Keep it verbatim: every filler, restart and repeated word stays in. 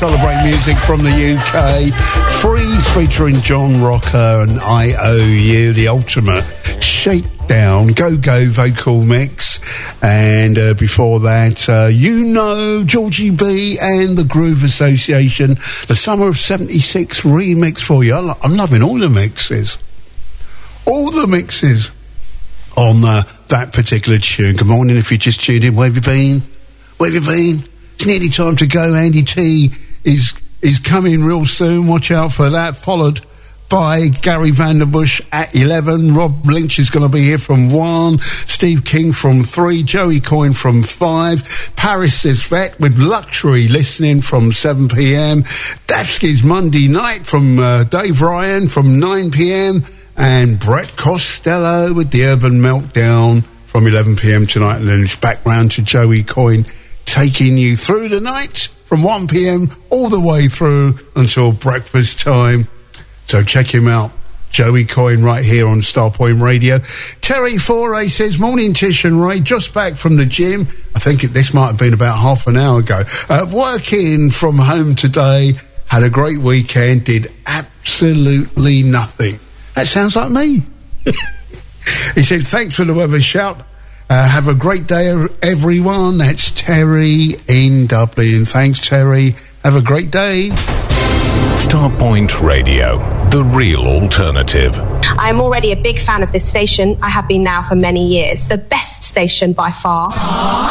celebrate music from the U K. Freeze featuring John Rocker and I O U, the ultimate shakedown, go-go vocal mix. And uh, before that, uh, you know, Georgie B and the Groove Association, the Summer of seventy-six remix for you. I'm loving all the mixes. All the mixes on uh, that particular tune. Good morning if you just tuned in. Where have you been? Where have you been? It's nearly time to go. Andy T is is coming real soon. Watch out for that. Followed by Gary Vanderbush at eleven. Rob Lynch is going to be here from one. Steve King from three. Joey Coyne from five. Paris is Vet with Luxury listening from seven p.m. Davsky's Monday Night from uh, Dave Ryan from nine p.m. And Brett Costello with the Urban Meltdown from eleven p.m. tonight. And then it's back round to Joey Coyne taking you through the night from one p.m. all the way through until breakfast time. So check him out, Joey Coyne, right here on Starpoint Radio. Terry Foray says, morning Tish and Ray, just back from the gym. I think it, this might have been about half an hour ago. Uh, working from home today, had a great weekend, did absolutely nothing. That sounds like me. He said, thanks for the weather shout. Uh, have a great day, everyone. That's Terry in Dublin. Thanks, Terry. Have a great day. Starpoint Radio, the real alternative. I'm already a big fan of this station. I have been now for many years. The best station by far.